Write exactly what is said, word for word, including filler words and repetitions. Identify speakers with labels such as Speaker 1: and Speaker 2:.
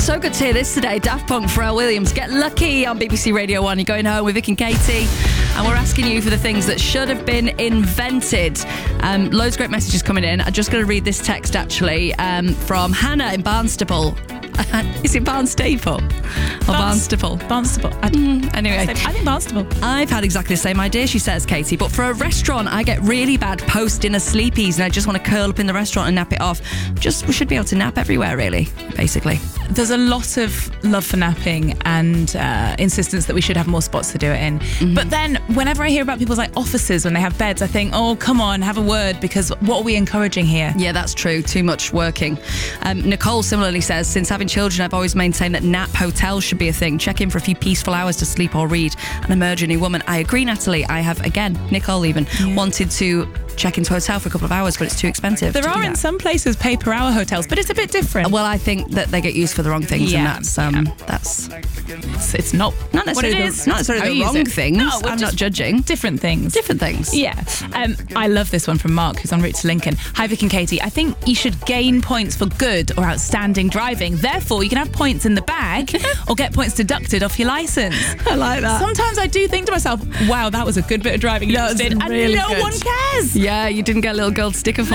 Speaker 1: so good to hear this today. Daft Punk, Pharrell Williams, Get Lucky on B B C Radio one. You're going home with Vic and Katie, and we're asking you for the things that should have been invented. Um, loads of great messages coming in. I'm just going to read this text actually um, from Hannah in Barnstaple. Is it Barnstaple or Barnstaple?
Speaker 2: Barnstaple. I,
Speaker 1: mm, anyway,
Speaker 2: I think Barnstaple.
Speaker 1: I've had exactly the same idea, she says, Katie, but for a restaurant, I get really bad post-dinner sleepies and I just want to curl up in the restaurant and nap it off. Just, we should be able to nap everywhere, really, basically.
Speaker 2: There's a lot of love for napping and uh, insistence that we should have more spots to do it in. Mm-hmm. But then whenever I hear about people's like offices when they have beds, I think, oh, come on, have a word, because what are we encouraging here?
Speaker 1: Yeah, that's true. Too much working. Um, Nicole similarly says, since having children, I've always maintained that nap hotels should be a thing. Check in for a few peaceful hours to sleep or read and emerge a new woman. I agree, Natalie. I have, again, Nicole even, yeah. wanted to check into a hotel for a couple of hours, but it's too expensive.
Speaker 2: There
Speaker 1: to
Speaker 2: are in some places pay per hour hotels, but it's a bit different.
Speaker 1: Well, I think that they get used for the wrong things, yeah. and that's um, yeah. that's
Speaker 2: it's, it's not
Speaker 1: not necessarily
Speaker 2: what it
Speaker 1: the,
Speaker 2: is.
Speaker 1: not necessarily the wrong
Speaker 2: it.
Speaker 1: things.
Speaker 2: No,
Speaker 1: I'm not judging.
Speaker 2: Different things.
Speaker 1: Different things.
Speaker 2: Yeah. Um, I love this one from Mark, who's en route to Lincoln. Hi, Vic and Katie. I think you should gain points for good or outstanding driving. Therefore, you can have points in the bag or get points deducted off your licence.
Speaker 1: I like that.
Speaker 2: Sometimes I do think to myself, wow, that was a good bit of driving you
Speaker 1: no,
Speaker 2: did, and
Speaker 1: really
Speaker 2: no
Speaker 1: good.
Speaker 2: one cares.
Speaker 1: Yeah, you didn't get a little gold sticker for